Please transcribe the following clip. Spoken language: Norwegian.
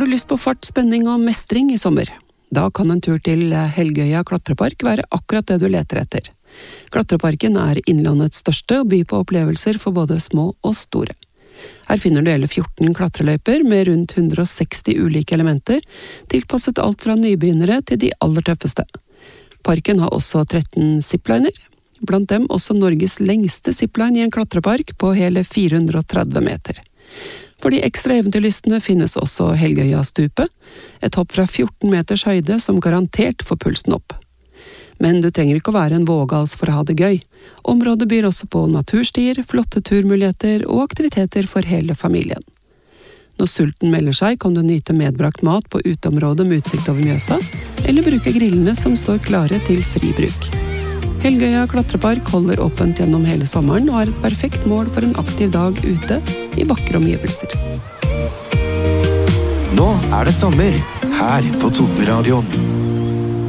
du lyst på fart, spenning og mestring i sommer? Da kan en tur til Helgøya klatrepark være akkurat det du leter etter. Klatreparken innlandets største og byr på opplevelser for både små og store. Her finner du hele 14 klatreløyper med rundt 160 ulike elementer, tilpasset alt fra nybegynnere til de aller tøffeste. Parken har også 13 zipliner, blant dem også Norges lengste zipline i en klatrepark på hele 430 meter. For de ekstra eventyrlystne finnes også Helgøya-stupet, et hopp fra 14 meters høyde som garantert får pulsen opp. Men du trenger ikke å være en vågals for å ha det gøy. Området byr også på naturstier, flotte turmuligheter og aktiviteter for hele familien. Når sulten melder seg, kan du nyte medbrakt mat på uteområdet med utsikt over Mjøsa, eller bruke grillene som står klare til fri bruk. Helgøya klatrepark holder åpent gjennom hele sommeren og er et perfekt mål for en aktiv dag ute i vakre omgivelser. Nå det sommer, her på Totenradioen.